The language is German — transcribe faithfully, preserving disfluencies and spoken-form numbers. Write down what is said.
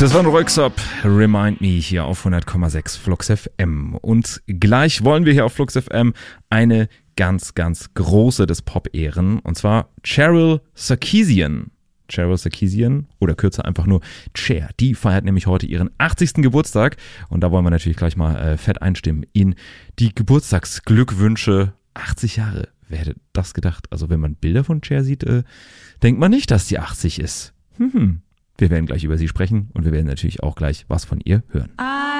Das war ein Röyksopp, Remind Me hier auf hundert Komma sechs Flux F M. Und gleich wollen wir hier auf Flux F M eine ganz, ganz große des Pop ehren. Und zwar Cheryl Sarkeesian. Cheryl Sarkeesian oder kürzer einfach nur Cher. Die feiert nämlich heute ihren achtzigsten Geburtstag. Und da wollen wir natürlich gleich mal äh, fett einstimmen in die Geburtstagsglückwünsche. achtzig Jahre, wer hätte das gedacht? Also wenn man Bilder von Cher sieht, äh, denkt man nicht, dass sie achtzig ist. Hm, hm. Wir werden gleich über sie sprechen und wir werden natürlich auch gleich was von ihr hören. Ah.